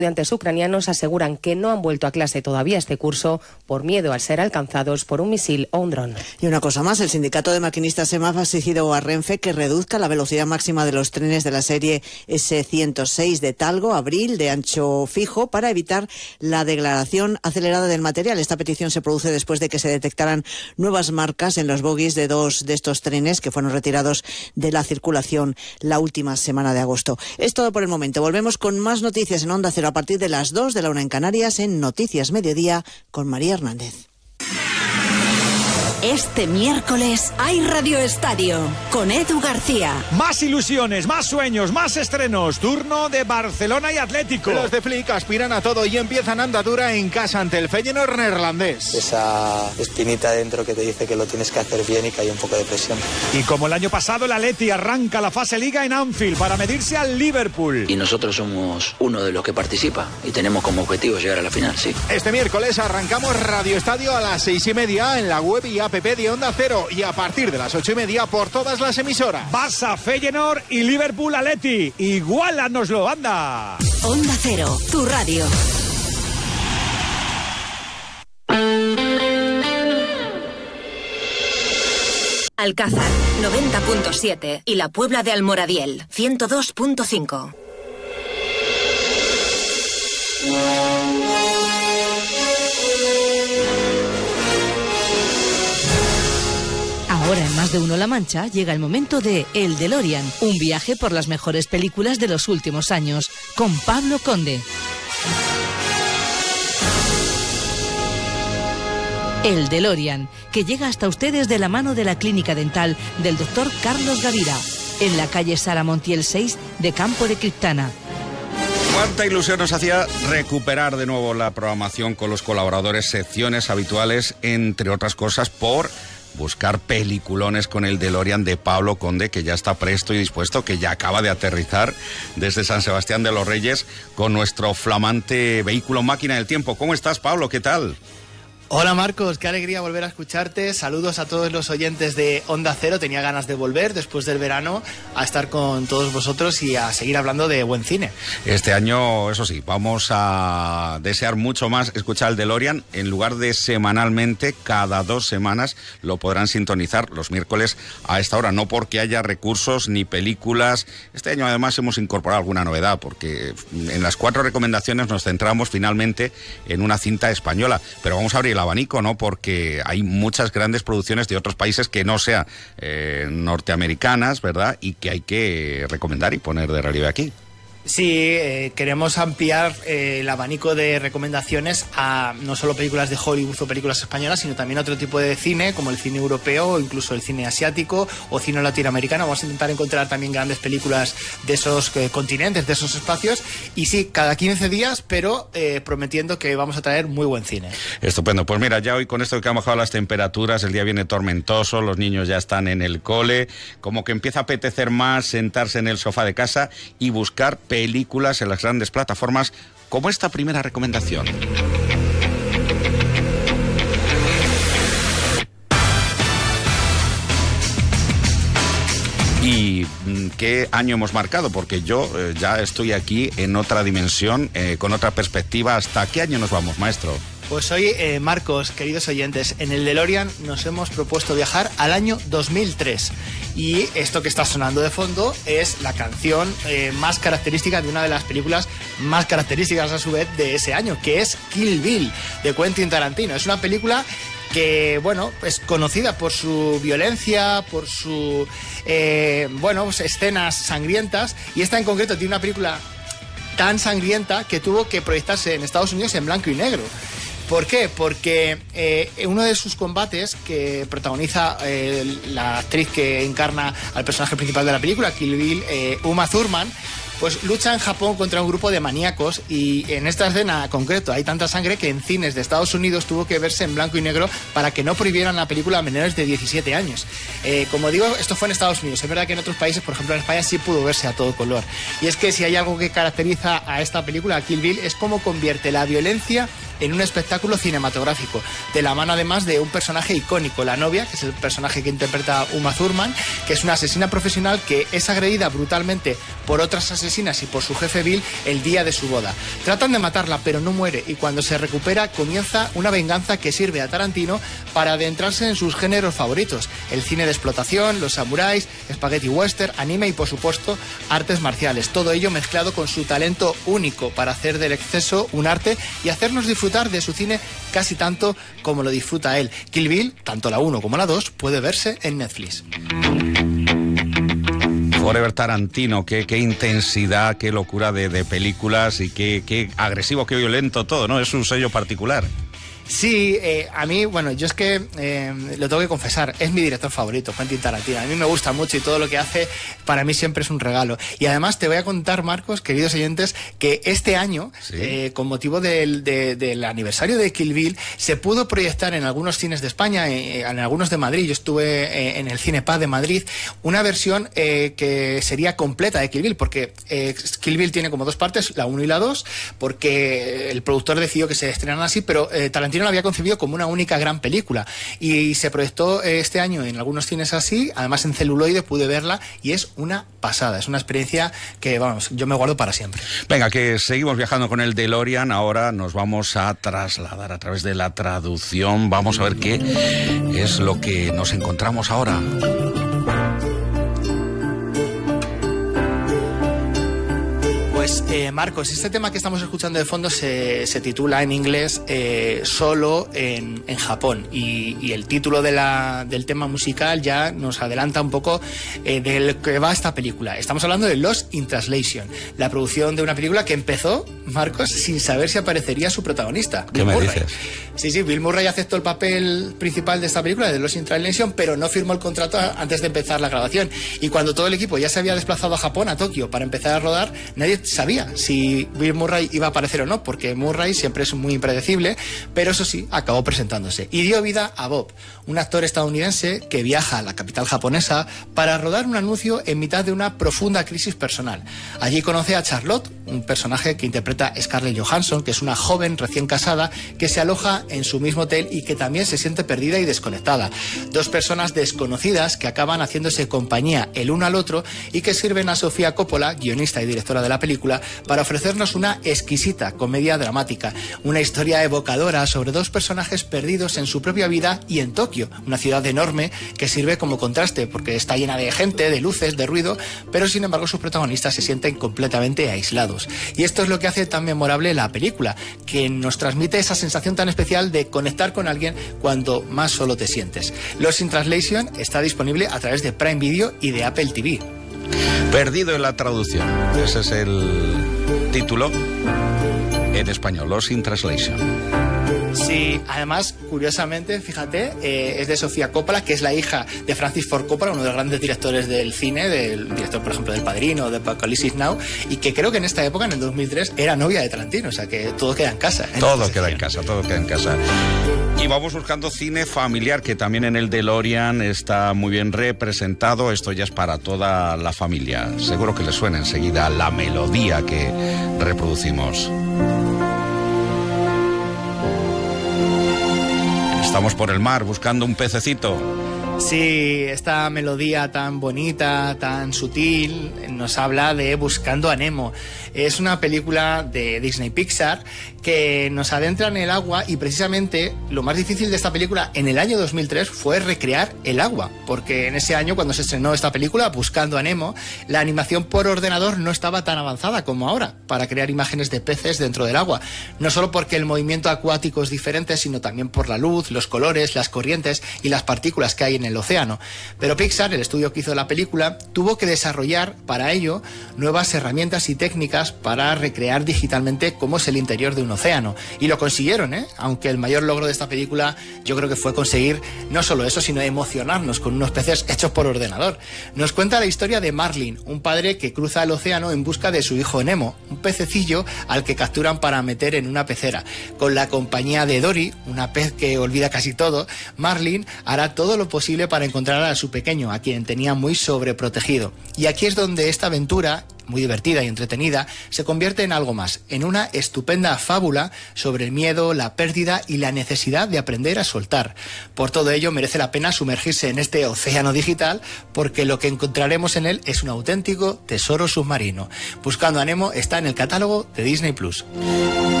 Estudiantes ucranianos aseguran que no han vuelto a clase todavía este curso por miedo al ser alcanzados por un misil o un dron. Y una cosa más, el sindicato de maquinistas EMAF ha exigido a Renfe que reduzca la velocidad máxima de los trenes de la serie S106 de Talgo, Abril, de ancho fijo, para evitar la degradación acelerada del material. Esta petición se produce después de que se detectaran nuevas marcas en los bogies de dos de estos trenes que fueron retirados de la circulación la última semana de agosto. Es todo por el momento. Volvemos con más noticias en Onda Cero a partir de las 2 de la 1 en Canarias en Noticias Mediodía con María Hernández. Este miércoles hay Radio Estadio con Edu García. Más ilusiones, más sueños, más estrenos. Turno de Barcelona y Atlético. Los de Flick aspiran a todo y empiezan andadura en casa ante el Feyenoord neerlandés. Esa espinita dentro que te dice que lo tienes que hacer bien y que hay un poco de presión. Y como el año pasado, el Atleti arranca la fase Liga en Anfield para medirse al Liverpool. Y nosotros somos uno de los que participa y tenemos como objetivo llegar a la final, sí. Este miércoles arrancamos Radio Estadio a las 6:30 en la web y app de Onda Cero y a partir de las 8:30 por todas las emisoras. Barça, Feyenoord y Liverpool Atleti. Igualanoslo, anda. Onda Cero, tu radio. Alcázar, 90.7 y la Puebla de Almoradiel, 102.5. Ahora en Más de Uno La Mancha llega el momento de El DeLorean, un viaje por las mejores películas de los últimos años, con Pablo Conde. El DeLorean, que llega hasta ustedes de la mano de la Clínica Dental del Dr. Carlos Gavira, en la calle Sara Montiel 6 de Campo de Criptana. Cuánta ilusión nos hacía recuperar de nuevo la programación con los colaboradores, secciones habituales, entre otras cosas, por buscar peliculones con el DeLorean de Pablo Conde, que ya está presto y dispuesto, que ya acaba de aterrizar desde San Sebastián de los Reyes con nuestro flamante vehículo máquina del tiempo. ¿Cómo estás, Pablo? ¿Qué tal? Hola Marcos, qué alegría volver a escucharte. Saludos a todos los oyentes de Onda Cero. Tenía ganas de volver después del verano a estar con todos vosotros y a seguir hablando de buen cine. Este año, eso sí, vamos a desear mucho más escuchar el DeLorean. En lugar de semanalmente, cada 2 semanas lo podrán sintonizar los miércoles a esta hora. No porque haya recursos ni películas. Este año además hemos incorporado alguna novedad, porque en las 4 recomendaciones nos centramos finalmente en una cinta española. Pero vamos a abrir el abanico, ¿no? Porque hay muchas grandes producciones de otros países que no sean norteamericanas, ¿verdad? Y que hay que recomendar y poner de relieve aquí. Sí, queremos ampliar el abanico de recomendaciones a no solo películas de Hollywood o películas españolas, sino también otro tipo de cine, como el cine europeo o incluso el cine asiático o cine latinoamericano. Vamos a intentar encontrar también grandes películas de esos continentes, de esos espacios. Y sí, cada 15 días, pero prometiendo que vamos a traer muy buen cine. Estupendo. Pues mira, ya hoy con esto que han bajado las temperaturas, el día viene tormentoso, los niños ya están en el cole, como que empieza a apetecer más sentarse en el sofá de casa y buscar películas en las grandes plataformas, como esta primera recomendación. ¿Y qué año hemos marcado? Porque yo ya estoy aquí en otra dimensión, con otra perspectiva. ¿Hasta qué año nos vamos, maestro? Pues hoy, Marcos, queridos oyentes, en el DeLorean nos hemos propuesto viajar al año 2003. Y esto que está sonando de fondo es la canción más característica de una de las películas más características a su vez de ese año, que es Kill Bill, de Quentin Tarantino. Es una película que, bueno, es conocida por su violencia, por su, escenas sangrientas, y esta en concreto tiene una película tan sangrienta que tuvo que proyectarse en Estados Unidos en blanco y negro. ¿Por qué? Porque uno de sus combates que protagoniza la actriz que encarna al personaje principal de la película, Kill Bill, Uma Thurman, pues lucha en Japón contra un grupo de maníacos, y en esta escena en concreto hay tanta sangre que en cines de Estados Unidos tuvo que verse en blanco y negro para que no prohibieran la película a menores de 17 años. Como digo, esto fue en Estados Unidos. Es verdad que en otros países, por ejemplo en España, sí pudo verse a todo color. Y es que si hay algo que caracteriza a esta película, a Kill Bill, es cómo convierte la violencia en un espectáculo cinematográfico, de la mano además de un personaje icónico, la novia, que es el personaje que interpreta Uma Thurman, que es una asesina profesional que es agredida brutalmente por otras asesinas y por su jefe Bill el día de su boda. Tratan de matarla, pero no muere, y cuando se recupera comienza una venganza que sirve a Tarantino para adentrarse en sus géneros favoritos: el cine de explotación, los samuráis, spaghetti western, anime y por supuesto artes marciales. Todo ello mezclado con su talento único para hacer del exceso un arte y hacernos disfrutar de su cine casi tanto como lo disfruta él. Kill Bill, tanto la 1 como la 2, puede verse en Netflix. Forever Tarantino, qué intensidad, qué locura de películas y qué agresivo, qué violento todo, ¿no? Es un sello particular. Sí, a mí, bueno, yo es que lo tengo que confesar, es mi director favorito, Quentin Tarantino. A mí me gusta mucho y todo lo que hace para mí siempre es un regalo. Y además te voy a contar, Marcos, queridos oyentes, que este año, ¿sí?, con motivo del aniversario de Kill Bill, se pudo proyectar en algunos cines de España, en algunos de Madrid. Yo estuve en el Cinepaz de Madrid, una versión que sería completa de Kill Bill, porque Kill Bill tiene como dos partes, la 1 y la 2, porque el productor decidió que se estrenaran así, pero Tarantino lo había concebido como una única gran película y se proyectó este año en algunos cines así, además en celuloide pude verla y es una pasada, es una experiencia que, vamos, yo me guardo para siempre. Venga, que seguimos viajando con el DeLorean, ahora nos vamos a trasladar a través de la traducción, vamos a ver qué es lo que nos encontramos ahora. Pues Marcos, este tema que estamos escuchando de fondo se titula en inglés Solo en Japón, y el título del tema musical ya nos adelanta un poco de lo que va esta película. Estamos hablando de Lost in Translation, la producción de una película que empezó, Marcos, sin saber si aparecería su protagonista. ¿Qué me dices? Sí, Bill Murray aceptó el papel principal de esta película, de Lost in Translation, pero no firmó el contrato antes de empezar la grabación. Y cuando todo el equipo ya se había desplazado a Japón, a Tokio, para empezar a rodar, nadie sabía si Bill Murray iba a aparecer o no, porque Murray siempre es muy impredecible, pero eso sí, acabó presentándose y dio vida a Bob, un actor estadounidense que viaja a la capital japonesa para rodar un anuncio en mitad de una profunda crisis personal. Allí conoce a Charlotte, un personaje que interpreta Scarlett Johansson, que es una joven recién casada que se aloja en su mismo hotel y que también se siente perdida y desconectada. Dos personas desconocidas que acaban haciéndose compañía el uno al otro y que sirven a Sofía Coppola, guionista y directora de la película, para ofrecernos una exquisita comedia dramática, una historia evocadora sobre dos personajes perdidos en su propia vida y en Tokio, una ciudad enorme que sirve como contraste porque está llena de gente, de luces, de ruido, pero sin embargo sus protagonistas se sienten completamente aislados. Y esto es lo que hace tan memorable la película, que nos transmite esa sensación tan especial de conectar con alguien cuando más solo te sientes. Lost in Translation está disponible a través de Prime Video y de Apple TV. Perdido en la traducción, ese es el título en español, Lost in Translation. Sí, además, curiosamente, fíjate, es de Sofía Coppola, que es la hija de Francis Ford Coppola, uno de los grandes directores del cine, del director, por ejemplo, del Padrino, de Apocalypse Now, y que creo que en esta época, en el 2003, era novia de Tarantino, o sea que todo queda en casa. Todo queda en casa, todo queda en casa. Y vamos buscando cine familiar, que también en el DeLorean está muy bien representado. Esto ya es para toda la familia. Seguro que les suena enseguida la melodía que reproducimos. Estamos por el mar buscando un pececito. Sí, esta melodía tan bonita, tan sutil, nos habla de Buscando a Nemo. Es una película de Disney Pixar que nos adentra en el agua, y precisamente lo más difícil de esta película en el año 2003 fue recrear el agua, porque en ese año, cuando se estrenó esta película, Buscando a Nemo, la animación por ordenador no estaba tan avanzada como ahora para crear imágenes de peces dentro del agua. No solo porque el movimiento acuático es diferente, sino también por la luz, los colores, las corrientes y las partículas que hay en el océano. Pero Pixar, el estudio que hizo la película, tuvo que desarrollar para ello nuevas herramientas y técnicas para recrear digitalmente cómo es el interior de un océano. Y lo consiguieron, aunque el mayor logro de esta película yo creo que fue conseguir no solo eso, sino emocionarnos con unos peces hechos por ordenador. Nos cuenta la historia de Marlin, un padre que cruza el océano en busca de su hijo Nemo, un pececillo al que capturan para meter en una pecera. Con la compañía de Dory, una pez que olvida casi todo, Marlin hará todo lo posible para encontrar a su pequeño, a quien tenía muy sobreprotegido. Y aquí es donde esta aventura muy divertida y entretenida, se convierte en algo más, en una estupenda fábula sobre el miedo, la pérdida y la necesidad de aprender a soltar. Por todo ello merece la pena sumergirse en este océano digital, porque lo que encontraremos en él es un auténtico tesoro submarino. Buscando a Nemo está en el catálogo de Disney Plus.